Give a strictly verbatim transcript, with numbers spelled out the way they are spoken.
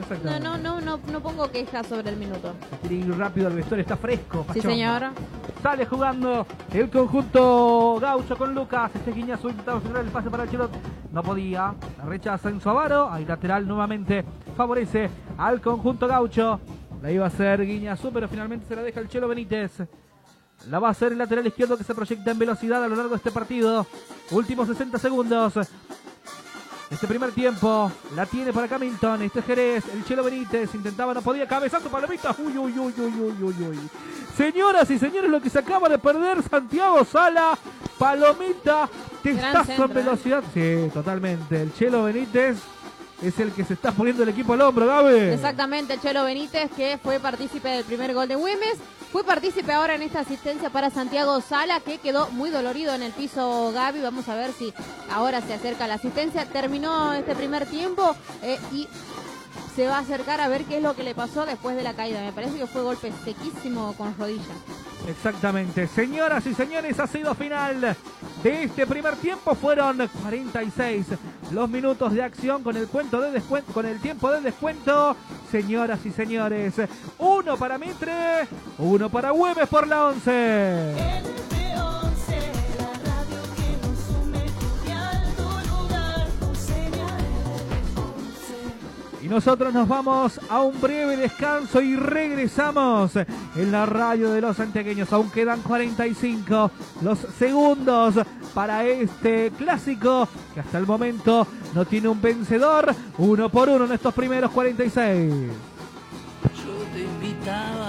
No, no, no, no, no pongo quejas sobre el minuto. Quiere ir rápido al vestuario, está fresco. Sí, Pachón. señor. Sale jugando el conjunto gaucho con Lucas. Este Guiñazú intentaba cerrar el pase para el Chelo. No podía. La rechaza Enzo Avaro. Ahí lateral nuevamente favorece al conjunto gaucho. La iba a hacer Guiñazú, pero finalmente se la deja el Chelo Benítez. La va a hacer el lateral izquierdo que se proyecta en velocidad a lo largo de este partido. Últimos sesenta segundos. Este primer tiempo la tiene para Camilton. Este es Jerez. El Chelo Benítez intentaba, no podía. Cabezazo, palomita. Uy, uy, uy, uy, uy, uy, uy. Señoras y señores, lo que se acaba de perder Santiago Sala. Palomita. Testazo en velocidad. Sí, totalmente. El Chelo Benítez es el que se está poniendo el equipo al hombro, Gabe. Exactamente, el Chelo Benítez, que fue partícipe del primer gol de Güemes. Fue partícipe ahora en esta asistencia para Santiago Sala, que quedó muy dolorido en el piso, Gaby. Vamos a ver si ahora se acerca la asistencia. Terminó este primer tiempo eh, y se va a acercar a ver qué es lo que le pasó después de la caída. Me parece que fue golpe sequísimo con rodilla. Exactamente. Señoras y señores, ha sido final de este primer tiempo. Fueron cuarenta y seis los minutos de acción con el cuento de descuento, con el tiempo de descuento. Señoras y señores, uno para Mitre, uno para Güemes por la once. Y nosotros nos vamos a un breve descanso y regresamos en la radio de los santiagueños. Aún quedan cuarenta y cinco los segundos para este clásico que hasta el momento no tiene un vencedor. Uno por uno en estos primeros cuarenta y seis. Yo te invitaba